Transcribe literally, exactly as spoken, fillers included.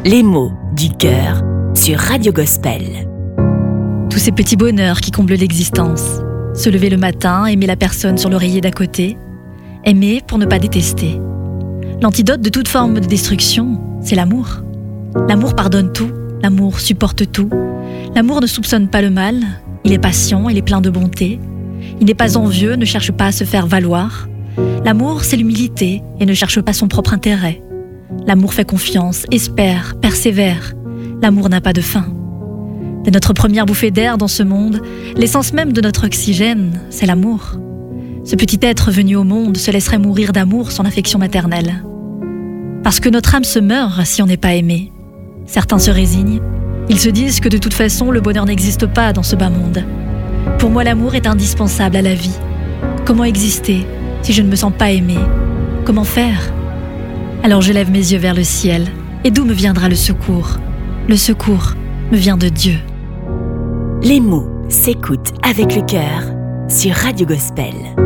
Les mots du cœur sur Radio Gospel. Tous ces petits bonheurs qui comblent l'existence. Se lever le matin, aimer la personne sur l'oreiller d'à côté. Aimer pour ne pas détester. L'antidote de toute forme de destruction, c'est l'amour. L'amour pardonne tout, l'amour supporte tout. L'amour ne soupçonne pas le mal, il est patient, il est plein de bonté. Il n'est pas envieux, ne cherche pas à se faire valoir. L'amour, c'est l'humilité et ne cherche pas son propre intérêt. L'amour fait confiance, espère, persévère. L'amour n'a pas de fin. Dès notre première bouffée d'air dans ce monde, l'essence même de notre oxygène, c'est l'amour. Ce petit être venu au monde se laisserait mourir d'amour sans l'affection maternelle. Parce que notre âme se meurt si on n'est pas aimé. Certains se résignent. Ils se disent que de toute façon, le bonheur n'existe pas dans ce bas monde. Pour moi, l'amour est indispensable à la vie. Comment exister si je ne me sens pas aimé? Comment faire? Alors je lève mes yeux vers le ciel. Et d'où me viendra le secours? Le secours me vient de Dieu. Les mots s'écoutent avec le cœur sur Radio Gospel.